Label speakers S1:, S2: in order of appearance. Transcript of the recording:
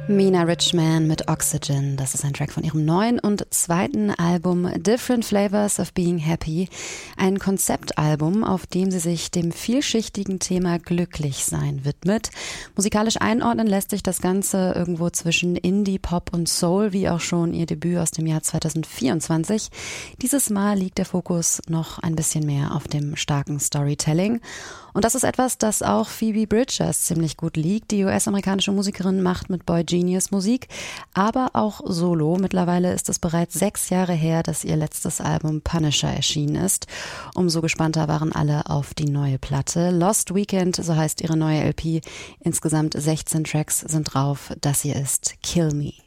S1: Mina Richman mit Oxygen, das ist ein Track von ihrem neuen und zweiten Album Different Flavors of Being Happy, ein Konzeptalbum, auf dem sie sich dem vielschichtigen Thema Glücklichsein widmet. Musikalisch einordnen lässt sich das Ganze irgendwo zwischen Indie, Pop und Soul, wie auch schon ihr Debüt aus dem Jahr 2024. Dieses Mal liegt der Fokus noch ein bisschen mehr auf dem starken Storytelling. Und das ist etwas, das auch Phoebe Bridgers ziemlich gut liegt. Die US-amerikanische Musikerin macht mit Boy Genius Musik, aber auch solo. Mittlerweile ist es bereits 6 Jahre her, dass ihr letztes Album Punisher erschienen ist. Umso gespannter waren alle auf die neue Platte. Lost Weekend, so heißt ihre neue LP. Insgesamt 16 Tracks sind drauf. Das hier ist Kill Me.